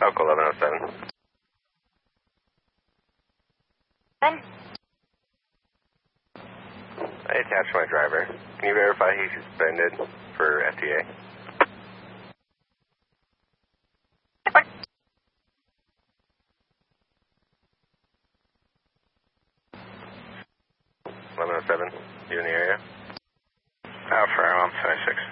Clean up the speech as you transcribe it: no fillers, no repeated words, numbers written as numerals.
Falco 1107. I attached my driver. Can you verify he's suspended for FTA? You in the area? Alpha, I'm 26.